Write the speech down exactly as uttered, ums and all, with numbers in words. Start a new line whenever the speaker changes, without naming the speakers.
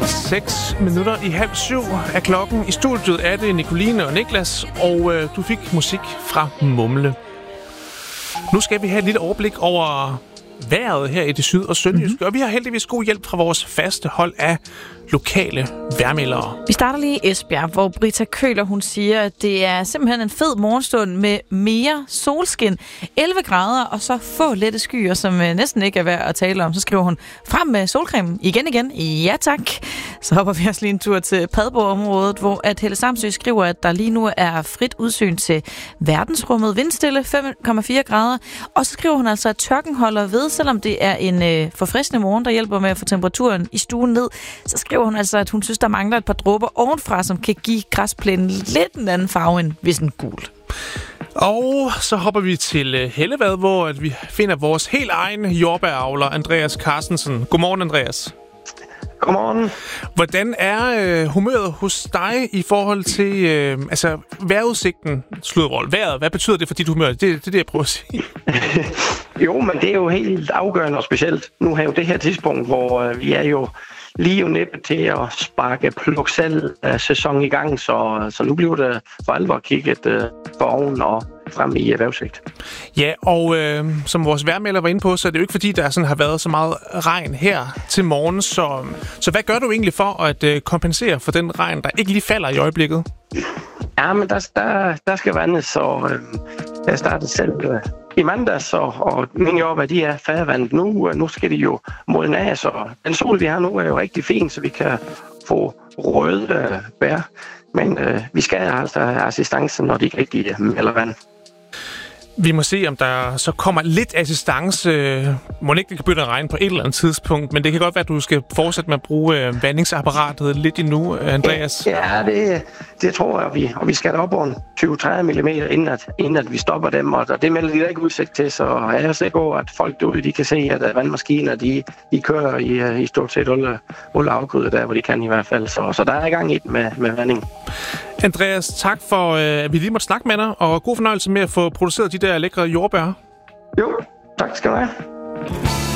Seks minutter i halv syv er klokken. I studiet er det Nicoline og Niklas, og øh, du fik musik fra Mumle. Nu skal vi have et lille overblik over vejret her i det syd- og sønderjyske, mm-hmm. og vi har heldigvis god hjælp fra vores faste hold af lokale vejrmeldere.
Vi starter lige i Esbjerg, hvor Britta Køler, hun siger, at det er simpelthen en fed morgenstund med mere solskin. elleve grader, og så få lette skyer, som næsten ikke er værd at tale om. Så skriver hun, frem med solcremen. Igen igen. Ja tak. Så hopper vi også lige en tur til Padborg-området, hvor at Helle Samsø skriver, at der lige nu er frit udsyn til verdensrummet. Vindstille fem komma fire grader. Og så skriver hun altså, at tørken holder ved, selvom det er en øh, forfriskende morgen, der hjælper med at få temperaturen i stuen ned. Så skriver hun altså, at hun synes, der mangler et par dråber ovenfra, som kan give græsplænen lidt en anden farve end hvis den gul.
Og så hopper vi til Hellevad, hvor vi finder vores helt egen jordbæravler, Andreas Carstensen. Godmorgen, Andreas.
Godmorgen.
Hvordan er øh, humøret hos dig i forhold til øh, altså vejrudsigten, sludrold, vejret? Hvad betyder det for dit humør? Det, det er det, jeg prøver at sige.
Jo, men det er jo helt afgørende og specielt. Nu har jo det her tidspunkt, hvor øh, vi er jo lige jo næppe til at sparke pluk-salg-sæson i gang, så, så nu bliver det for alvor kigget øh, for oven og frem i erhvervssigt.
Ja, og øh, som vores vejrmelder var inde på, så er det jo ikke fordi, der sådan har været så meget regn her til morgen. Så, så hvad gør du egentlig for at øh, kompensere for den regn, der ikke lige falder i øjeblikket?
Ja, men der, der, der skal vandet, så øh, jeg startede selv øh, i mandags, og, og mine jobber, de er færdigvandet nu. Nu skal de jo modne af, så den sol, vi har nu, er jo rigtig fin, så vi kan få røde øh, bær. Men øh, vi skal altså have assistance, når de ikke rigtig melder vand.
Vi må se, om der så kommer lidt assistance. Må ikke det kan begynde at regne på et eller andet tidspunkt, men det kan godt være, at du skal fortsætte med at bruge vandingsapparatet lidt endnu, Andreas.
Ja, det, det tror jeg, vi, og vi skal op over tyve til tredive millimeter, inden at, inden at vi stopper dem, og det melder de da ikke udsigt til, så jeg er sikker på, at folk derude, de kan se, at vandmaskiner, de, de kører i, i stort set alle, alle afgrøder der, hvor de kan i hvert fald, så, så der er i gang i det med, med vanding.
Andreas, tak for, at vi lige måtte snakke med dig, og god fornøjelse med at få produceret de der lækre jordbær.
Jo, tak skal du have.